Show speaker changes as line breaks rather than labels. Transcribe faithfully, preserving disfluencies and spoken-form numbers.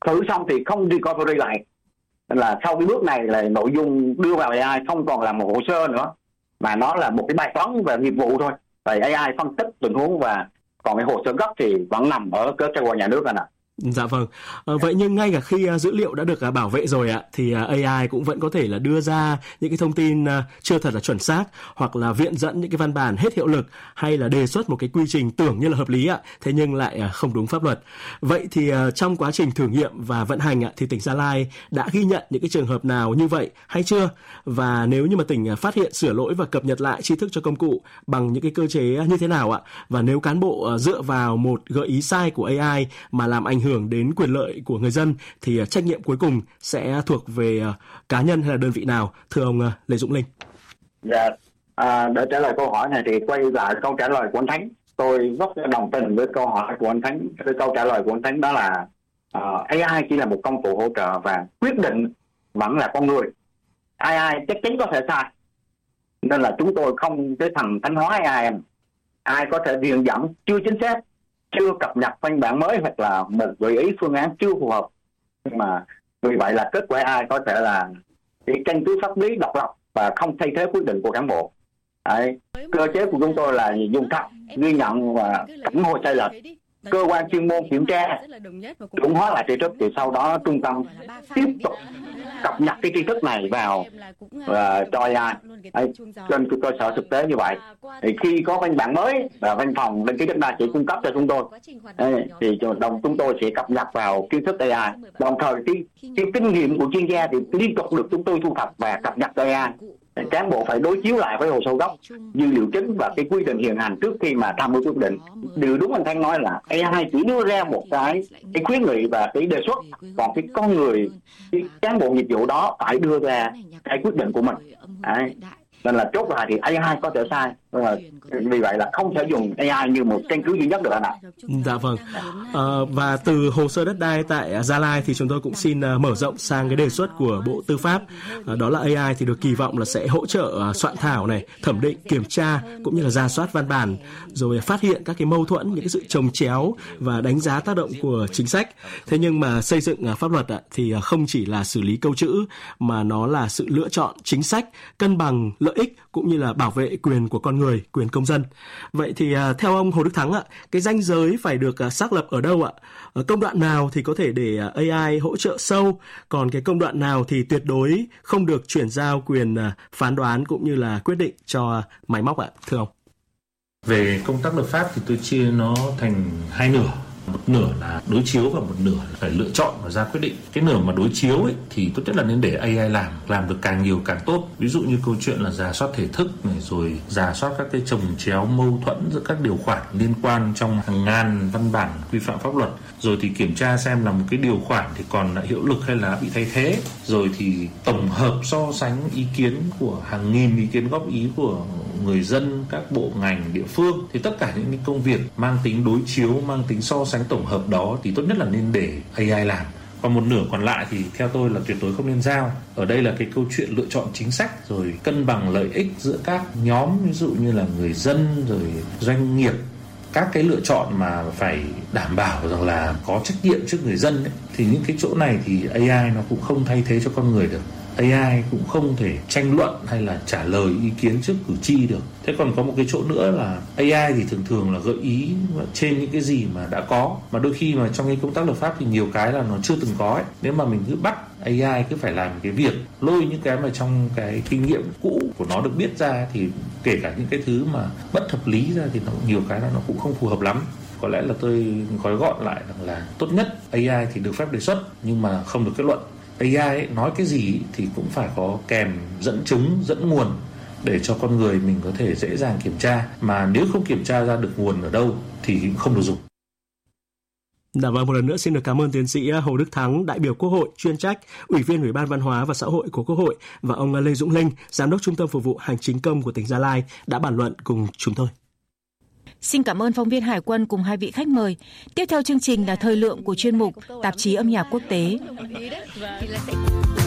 thử xong thì không recovery lại. Nên là sau cái bước này là nội dung đưa vào a i không còn là một hồ sơ nữa, mà nó là một cái bài toán về nghiệp vụ thôi. Vậy a i phân tích tình huống, và còn cái hồ sơ gốc thì vẫn nằm ở cơ quan nhà nước anh ạ.
Dạ vâng. À, vậy nhưng ngay cả khi uh, dữ liệu đã được uh, bảo vệ rồi ạ, thì uh, a i cũng vẫn có thể là đưa ra những cái thông tin uh, chưa thật là chuẩn xác, hoặc là viện dẫn những cái văn bản hết hiệu lực, hay là đề xuất một cái quy trình tưởng như là hợp lý ạ, thế nhưng lại uh, không đúng pháp luật. Vậy thì uh, trong quá trình thử nghiệm và vận hành ạ, thì tỉnh Gia Lai đã ghi nhận những cái trường hợp nào như vậy hay chưa? Và nếu như mà tỉnh uh, phát hiện, sửa lỗi và cập nhật lại tri thức cho công cụ bằng những cái cơ chế như thế nào ạ? Và nếu cán bộ uh, dựa vào một gợi ý sai của a i mà làm ảnh hưởng đến quyền lợi của người dân thì trách nhiệm cuối cùng sẽ thuộc về cá nhân hay là đơn vị nào, thưa ông Lê Dũng Linh?
Dạ, à, để trả lời câu hỏi này thì quay lại câu trả lời của anh Thắng. Tôi rất đồng tình với câu hỏi của anh Thắng. Cái câu trả lời của anh Thắng đó là uh, a i chỉ là một công cụ hỗ trợ và quyết định vẫn là con người. a i chắc chắn có thể sai, nên là chúng tôi không cái thằng thánh hóa a i. Ai có thể viện dẫn chưa chính xác, chưa cập nhật văn bản mới, hoặc là một gợi ý phương án chưa phù hợp. Nhưng mà vì vậy là kết quả ai có thể là cái căn cứ pháp lý độc lập và không thay thế quyết định của cán bộ. Đấy. Cơ chế của chúng tôi là dùng thật, ghi nhận và phản hồi sai lệch. Cơ quan chuyên môn kiểm tra, chuẩn hóa lại tri thức, thì sau đó trung tâm tiếp tục cập nhật cái tri thức này vào uh, cho a i. Đấy, trên cơ sở thực tế như vậy thì khi có văn bản mới và văn phòng đăng ký đất đai chỉ cung cấp cho chúng tôi, đấy, thì đồng chúng tôi sẽ cập nhật vào kiến thức a i. Đồng thời cái, cái kinh nghiệm của chuyên gia thì liên tục được chúng tôi thu thập và cập nhật cho a i. Cán bộ phải đối chiếu lại với hồ sơ gốc, dữ liệu chính và cái quy định hiện hành trước khi mà tham mưu quyết định. Điều đúng anh Thanh nói là a i chỉ đưa ra một cái cái khuyến nghị và cái đề xuất, còn cái con người, cái cán bộ nghiệp vụ đó phải đưa ra cái quyết định của mình. Đấy. Nên là chốt lại thì a i có thể sai, vì vậy là không thể dùng a i như một căn cứ duy nhất được anh ạ.
Dạ vâng. À, và từ hồ sơ đất đai tại Gia Lai thì chúng tôi cũng xin mở rộng sang cái đề xuất của Bộ Tư pháp. À, đó là a i thì được kỳ vọng là sẽ hỗ trợ soạn thảo này, thẩm định, kiểm tra cũng như là rà soát văn bản, rồi phát hiện các cái mâu thuẫn, những cái sự chồng chéo và đánh giá tác động của chính sách. Thế nhưng mà xây dựng pháp luật thì không chỉ là xử lý câu chữ, mà nó là sự lựa chọn chính sách, cân bằng lợi ích cũng như là bảo vệ quyền của con người, quyền công dân. Vậy thì uh, theo ông Hồ Đức Thắng ạ, cái ranh giới phải được uh, xác lập ở đâu ạ? Ở công đoạn nào thì có thể để uh, a i hỗ trợ sâu, còn cái công đoạn nào thì tuyệt đối không được chuyển giao quyền uh, phán đoán cũng như là quyết định cho uh, máy móc ạ, thưa ông?
Về công tác lập pháp thì tôi chia nó thành hai nửa. Một nửa là đối chiếu và một nửa là phải lựa chọn và ra quyết định. Cái nửa mà đối chiếu ấy thì tốt nhất là nên để a i làm, làm được càng nhiều càng tốt. Ví dụ như câu chuyện là rà soát thể thức này, rồi rà soát các cái chồng chéo mâu thuẫn giữa các điều khoản liên quan trong hàng ngàn văn bản quy phạm pháp luật. Rồi thì kiểm tra xem là một cái điều khoản thì còn hiệu lực hay là bị thay thế. Rồi thì tổng hợp so sánh ý kiến của hàng nghìn ý kiến góp ý của người dân, các bộ ngành, địa phương. Thì tất cả những cái công việc mang tính đối chiếu, mang tính so sánh tổng hợp đó thì tốt nhất là nên để a i làm. Còn một nửa còn lại thì theo tôi là tuyệt đối không nên giao. Ở đây là cái câu chuyện lựa chọn chính sách, rồi cân bằng lợi ích giữa các nhóm, ví dụ như là người dân, rồi doanh nghiệp. Các cái lựa chọn mà phải đảm bảo rằng là có trách nhiệm trước người dân ấy, thì những cái chỗ này thì a i nó cũng không thay thế cho con người được. a i cũng không thể tranh luận hay là trả lời ý kiến trước cử tri được. Thế còn có một cái chỗ nữa là a i thì thường thường là gợi ý trên những cái gì mà đã có, mà đôi khi mà trong cái công tác lập pháp thì nhiều cái là nó chưa từng có ấy. Nếu mà mình cứ bắt a i cứ phải làm cái việc lôi những cái mà trong cái kinh nghiệm cũ của nó được biết ra, thì kể cả những cái thứ mà bất hợp lý ra thì nó nhiều cái là nó cũng không phù hợp lắm. Có lẽ là tôi gói gọn lại rằng là tốt nhất a i thì được phép đề xuất nhưng mà không được kết luận. a i ấy, nói cái gì thì cũng phải có kèm dẫn chứng, dẫn nguồn để cho con người mình có thể dễ dàng kiểm tra. Mà nếu không kiểm tra ra được nguồn ở đâu thì không được dùng.
Dạ vâng, một lần nữa xin được cảm ơn tiến sĩ Hồ Đức Thắng, đại biểu Quốc hội chuyên trách, Ủy viên Ủy ban Văn hóa và Xã hội của Quốc hội, và ông Lê Dũng Linh, Giám đốc Trung tâm Phục vụ Hành chính công của tỉnh Gia Lai đã bàn luận cùng chúng tôi.
Xin cảm ơn phóng viên Hải Quân cùng hai vị khách mời. Tiếp theo chương trình là thời lượng của chuyên mục Tạp chí âm nhạc quốc tế.